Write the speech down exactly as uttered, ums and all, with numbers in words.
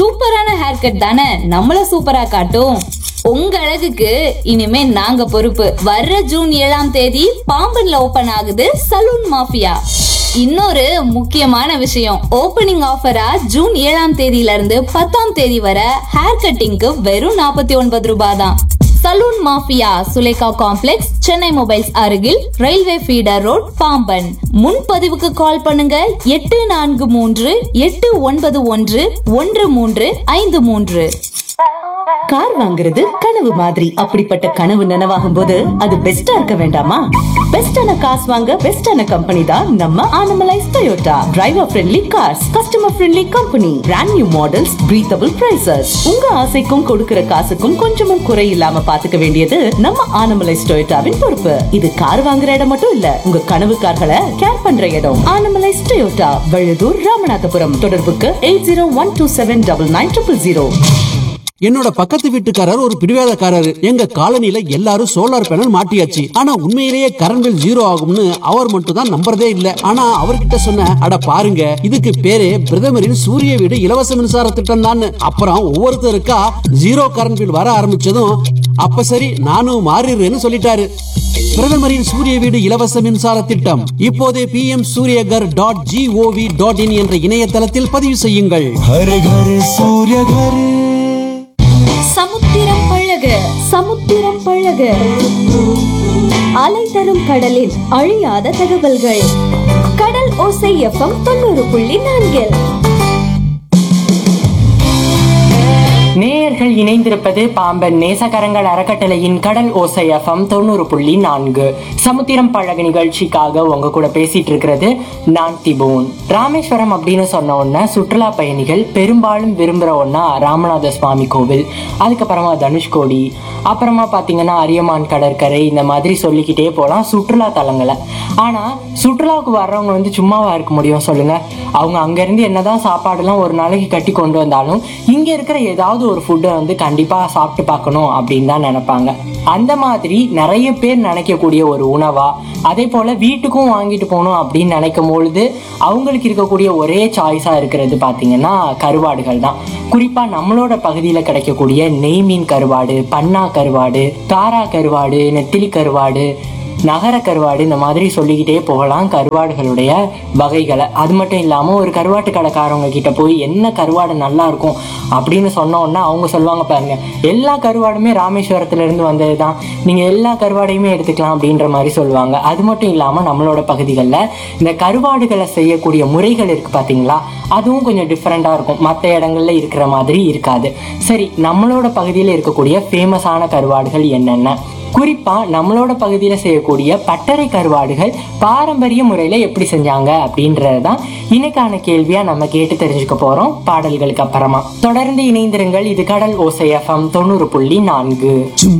சூப்பரான hair cut தானே நம்மள சூப்பரா காட்டும். உங்க அழகுக்கு இனிமே நாங்க பொறுப்பு. வர்ற ஜூன் ஏழாம் தேதி பாம்பன்ல ஓபன் ஆகுது சலூன் மாஃபியா. இன்னொரு முக்கியமான விஷயம், ஓபனிங் ஆஃபரா ஜூன் ஏழாம் தேதியில இருந்து பத்தாம் தேதி வரை ஹேர் கட்டிங்க்கு வெறும் நாற்பத்தி ஒன்பது ரூபாய் தான். Salon mafia Sulekha complex, Chennai mobiles அருகில், ரயில்வே ஃபீடர் ரோட், பாம்பன். முன்பதிவுக்கு கால் பண்ணுங்க எட்டு நான்கு மூன்று எட்டு ஒன்பது ஒன்று ஒன்று மூன்று ஐந்து மூன்று. கார் வாங்குறது கனவு மாதிரி. அப்படிப்பட்ட கனவு நனவாகும் போது அது பெஸ்டா இருக்க வேண்டாமா? பெஸ்டான காசு வாங்க பெஸ்டான கம்பெனி தான் நம்ம Anamallais Toyota. Driver friendly cars, customer friendly company, brand new models, breathable prices. உங்க ஆசைக்கும் கொடுக்கிற காசுக்கும் கொஞ்சமும் குறை இல்லாம பாத்துக்க வேண்டியது நம்ம ஆனமலைஸ் டொயோட்டாவின் பொறுப்பு. இது கார் வாங்குற இடம் மட்டும் இல்ல, உங்க கனவு கார்களை கேர் பண்ற இடம். ஆனமலைஸ் டொயோட்டா, வழுதூர், ராமநாதபுரம். தொடர்புக்கு eight zero one two seven double nine triple zero. என்னோட பக்கத்து வீட்டுக்காரர் ஒரு பிடிவாதக்காரரு. எங்க காலனில எல்லாரும் சோலார் பேனல் மாட்டியாச்சு. ஆனா உண்மையிலேயே கரண்ட் பில் ஜீரோ ஆகும்னு அவர் மட்டும் தான் நம்புறதே இல்ல. ஆனா அவர்கிட்ட சொன்ன, அட பாருங்க, இதுக்கு பேரே பிரதமரின் சூரிய வீடு இலவச மின்சார திட்டம் தான். அப்புறம் ஒவ்வொருத்தருக்கா ஜீரோ கரண்ட் பில் வர ஆரம்பிச்சதும் அப்ப சரி நானும் மாறிடுறேன்னு சொல்லிட்டாரு. பிரதமரின் சூரிய வீடு இலவச மின்சார திட்டம் இப்போதே B M Surya Ghar dot gov dot in என்ற இணையதளத்தில் பதிவு செய்யுங்கள். சமுத்திரம் பழக சமுத்திரம் பழக அலை தரும் கடலில் அழியாத தகவல்கள். கடல் ஓசை எஃப்எம் தொண்ணூறு புள்ளி நான்கில் நேயர்கள் இணைந்திருப்பது பாம்பன் நேசகரங்கள் அறக்கட்டளையின் கடல் ஓசை எஃப்எம் தொண்ணூறு புள்ளி நான்கு சமுத்திரம் பழக நிகழ்ச்சிக்காக உங்க கூட பேசிட்டு இருக்கிறது நான் திபோன். ராமேஸ்வரம் அப்படின்னு சொன்ன உடனே சுற்றுலா பயணிகள் பெரும்பாலும் விரும்புற ஒன்னா ராமநாத சுவாமி கோவில், அதுக்கப்புறமா தனுஷ்கோடி, அப்புறமா பாத்தீங்கன்னா அரியமான் கடற்கரை, இந்த மாதிரி சொல்லிக்கிட்டே போலாம் சுற்றுலா தலங்களை. ஆனா சுற்றுலாவுக்கு வர்றவங்க வந்து சும்மாவா இருக்க முடியும் சொல்லுங்க? அவங்க அங்க இருந்து என்னதான் சாப்பாடு எல்லாம் ஒரு நாளைக்கு கட்டி கொண்டு வந்தாலும் இங்க இருக்கிற ஏதாவது ஒரு ஃபுட்டை வந்து கண்டிப்பா சாப்பிட்டு பார்க்கணும் அப்படின்னு தான் நினைப்பாங்க. அந்த மாதிரி நிறைய பேர் நினைக்கக்கூடிய ஒரு உணவா, அதே போல வீட்டுக்கும் வாங்கிட்டு போகணும் அப்படின்னு நினைக்கும் பொழுது அவங்களுக்கு இருக்கக்கூடிய ஒரே சாய்ஸா இருக்கிறது பாத்தீங்கன்னா கருவாடுகள் தான். குறிப்பா நம்மளோட பகுதியில கிடைக்கக்கூடிய நெய் மீன் கருவாடு, பன்னா கருவாடு, தாரா கருவாடு, நெத்திலி கருவாடு, நகர கருவாடு, இந்த மாதிரி சொல்லிக்கிட்டே போகலாம் கருவாடுகளுடைய வகைகளை. அது மட்டும் இல்லாம ஒரு கருவாட்டு கடைக்காரவங்க கிட்ட போய் என்ன கருவாடு நல்லா இருக்கும் அப்படின்னு சொன்னோன்னா அவங்க சொல்லுவாங்க, பாருங்க எல்லா கருவாடுமே ராமேஸ்வரத்துல இருந்து வந்தது தான், நீங்க எல்லா கருவாடையுமே எடுத்துக்கலாம் அப்படின்ற மாதிரி சொல்லுவாங்க. அது மட்டும் இல்லாம நம்மளோட பகுதிகளில் இந்த கருவாடுகளை செய்யக்கூடிய முறைகள் இருக்கு பாத்தீங்களா, அதுவும் கொஞ்சம் டிஃப்ரெண்டா இருக்கும், மற்ற இடங்கள்ல இருக்கிற மாதிரி இருக்காது. சரி, நம்மளோட பகுதியில் இருக்கக்கூடிய ஃபேமஸான கருவாடுகள் என்னென்ன, குறிப்பா நம்மளோட பகுதியில செய்யக்கூடிய பட்டறை கருவாடுகள் பாரம்பரிய முறையில எப்படி செஞ்சாங்க அப்படின்றதுதான் இன்னைக்கான கேள்வியா நம்ம கேட்டு தெரிஞ்சுக்க போறோம் பாடல்களுக்கு அப்புறமா. தொடர்ந்து இணைந்திருங்கள். இது கடல் ஓசை எஃப்எம் தொண்ணூறு புள்ளி நான்கு.